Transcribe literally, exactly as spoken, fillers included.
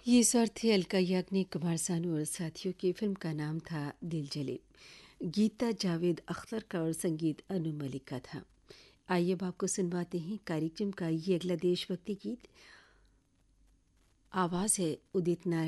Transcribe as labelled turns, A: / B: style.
A: ये स्वर थे अलका याग्निक, कुमार सानू और साथियों की। फिल्म का नाम था दिल जले। गीता जावेद अख्तर का और संगीत अनु मलिक का था। आइए अब आपको सुनवाते हैं कार्यक्रम का ये अगला देशभक्ति गीत। आवाज़ है उदित नारायण